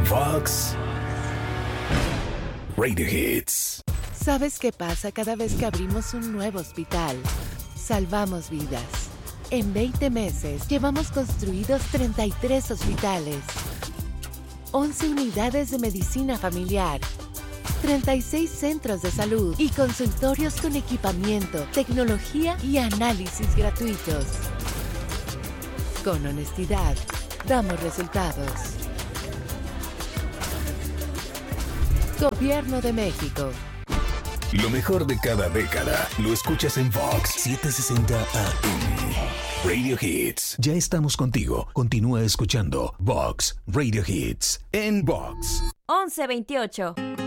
Vox Radio Hits. ¿Sabes qué pasa cada vez que abrimos un nuevo hospital? Salvamos vidas. En 20 meses llevamos construidos 33 hospitales, 11 unidades de medicina familiar, 36 centros de salud y consultorios con equipamiento, tecnología y análisis gratuitos. Con honestidad, damos resultados. Gobierno de México. Lo mejor de cada década lo escuchas en Vox 760 AM. Radio Hits. Ya estamos contigo. Continúa escuchando Vox Radio Hits en Vox 1128.